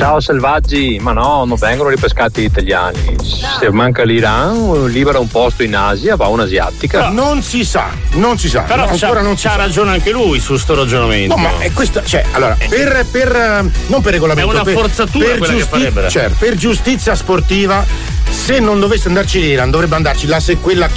Ciao selvaggi, ma no, non vengono ripescati gli italiani. Se manca l'Iran, libera un posto in Asia, va un'asiatica. Non si sa. Però ancora non si c'ha sa. ragione anche lui su sto ragionamento. No, ma è questa, cioè, allora, per non per regolamento, è una forzatura per quella che farebbero. Certo, per giustizia sportiva, se non dovesse andarci l'Iran, dovrebbe andarci quella